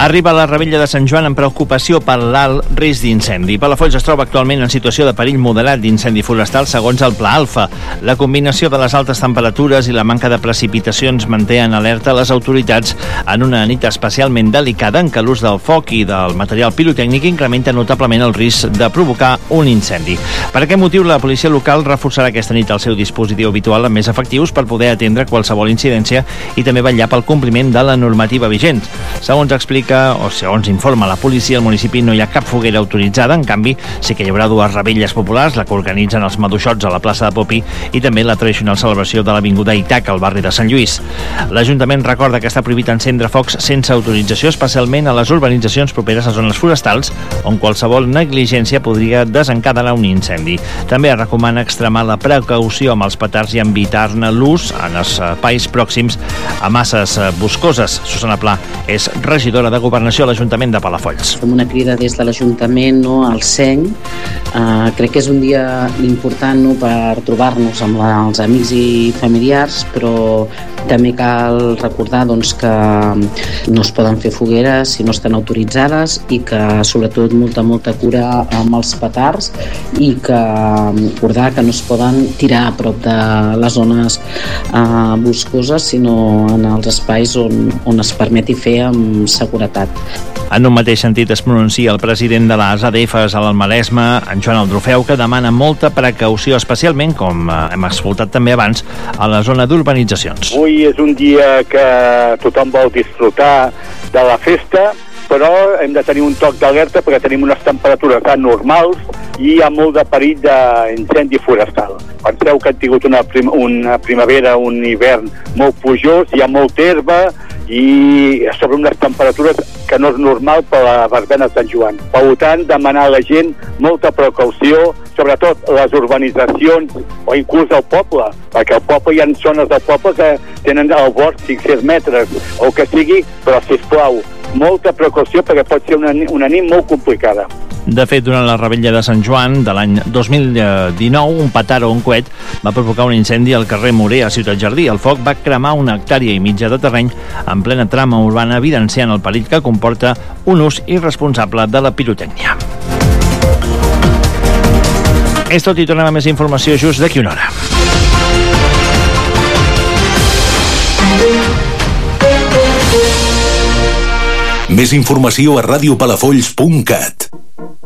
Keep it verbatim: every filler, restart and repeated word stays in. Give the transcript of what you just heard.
Arriba la Revetlla de Sant Joan amb preocupació per l'alt risc d'incendi. Palafolls es troba actualment en situació de perill moderat d'incendi forestal segons el Pla Alfa. La combinació de les altes temperatures i la manca de precipitacions manté en alerta les autoritats en una nit especialment delicada en què l'ús del foc i del material pirotècnic incrementa notablement el risc de provocar un incendi. Per aquest motiu, la policia local reforçarà aquesta nit el seu dispositiu habitual amb més efectius per poder atendre qualsevol incidència i també vetllar pel compliment de la normativa vigent. Segons explica o segons informa la policia, al municipi no hi ha cap foguera autoritzada. En canvi, sí que hi haurà dues revetlles populars, la que organitzen els maduixots a la plaça de Popí i també la tradicional celebració de l'avinguda Itaca al barri de Sant Lluís. L'Ajuntament recorda que està prohibit encendre focs sense autorització, especialment a les urbanitzacions properes a zones forestals, on qualsevol negligència podria desencadenar un incendi. També es recomana extremar la precaució amb els petards i evitar-ne l'ús en espais pròxims a masses boscoses. Susana Pla és regidora de Governació a l'Ajuntament de Palafolls. Fem una crida des de l'Ajuntament, no, al S E N. Uh, crec que és un dia important, no, per trobar-nos amb la, els amics i familiars, però també cal recordar, doncs, que no es poden fer fogueres si no estan autoritzades i que sobretot molta, molta cura amb els petards i que recordar que no es poden tirar a prop de les zones uh, boscoses, sinó en els espais on, on es permeti fer amb seguretat. En un mateix sentit es pronuncia el president de les A D Fs a l'Maresme, en Joan Aldrufeu, que demana molta precaució, especialment, com hem escoltat també abans, a la zona d'urbanitzacions. Avui és un dia que tothom vol disfrutar de la festa, però hem de tenir un toc d'alerta perquè tenim unes temperatures anormals i hi ha molt de perill d'incendi forestal. Penseu que han tingut una, prim una primavera, un hivern molt plujós, hi ha molta herba i sobre unes temperatures que no és normal per la verbena de Sant Joan. Per tant, demanar a la gent molta precaució, sobretot les urbanitzacions o inclús el poble, perquè al poble hi ha zones del poble que tenen al bord cinc-cents metres o que sigui, però sisplau, molta precaució perquè pot ser una, una nit molt complicada. De fet, durant la Revetlla de Sant Joan de l'any dos mil dinou, un petard o un coet va provocar un incendi al carrer Morer, a Ciutat Jardí. El foc va cremar una hectàrea i mitja de terreny en plena trama urbana, evidenciant el perill que comporta un ús irresponsable de la pirotècnia. És tot i tornem a més informació just d'aquí una hora. Més informació a radiopalafolls punt cat.